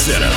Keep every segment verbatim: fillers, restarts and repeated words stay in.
Center.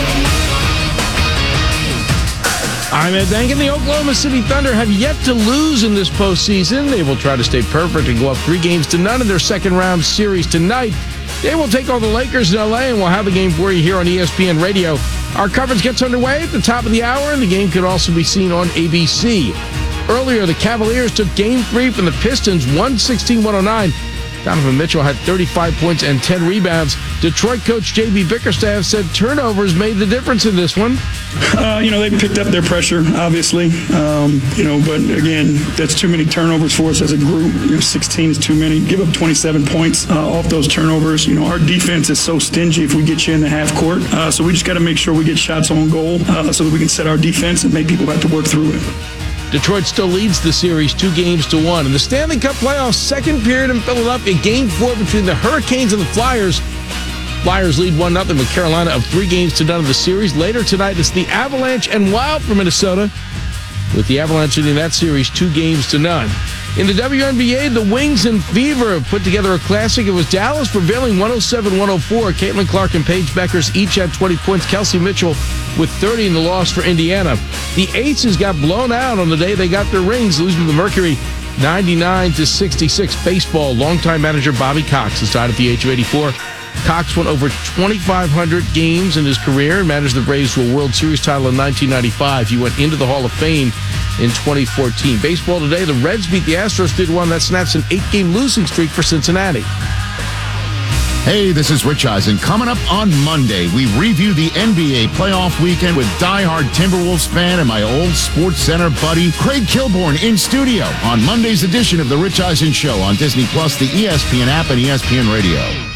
I'm Ed Bank, and the Oklahoma City Thunder have yet to lose in this postseason. They will try to stay perfect and go up three games to none in their second-round series tonight. They will take on the Lakers in L A, and we'll have the game for you here on E S P N Radio. Our coverage gets underway at the top of the hour, and the game could also be seen on A B C. Earlier, the Cavaliers took Game three from the Pistons, one sixteen to one oh nine. Donovan Mitchell had thirty-five points and ten rebounds. Detroit coach J B Bickerstaff said turnovers made the difference in this one. Uh, you know, they picked up their pressure, obviously. Um, you know, but again, that's too many turnovers for us as a group. You know, sixteen is too many. Give up twenty-seven points uh, off those turnovers. You know, our defense is so stingy if we get you in the half court. Uh, so we just got to make sure we get shots on goal uh, so that we can set our defense and make people have to work through it. Detroit still leads the series two games to one. In the Stanley Cup playoffs, second period in Philadelphia, game four between the Hurricanes and the Flyers. Flyers lead one nothing with Carolina of three games to none of the series. Later tonight, it's the Avalanche and Wild from Minnesota, with the Avalanche leading that series two games to none. In the W N B A, the Wings and Fever put together a classic. It was Dallas prevailing one oh seven to one oh four. Caitlin Clark and Paige Beckers each had twenty points. Kelsey Mitchell with thirty in the loss for Indiana. The Aces got blown out on the day they got their rings, losing to the Mercury ninety-nine to sixty-six. Baseball, longtime manager Bobby Cox has died at the age of eighty-four. Cox won over twenty-five hundred games in his career and managed the Braves to a World Series title in nineteen ninety-five. He went into the Hall of Fame in twenty fourteen. Baseball today, the Reds beat the Astros three to one. That snaps an eight-game losing streak for Cincinnati. Hey, this is Rich Eisen. Coming up on Monday, we review the N B A playoff weekend with diehard Timberwolves fan and my old Sports Center buddy, Craig Kilborn, in studio on Monday's edition of The Rich Eisen Show on Disney Plus, the E S P N app, and E S P N Radio.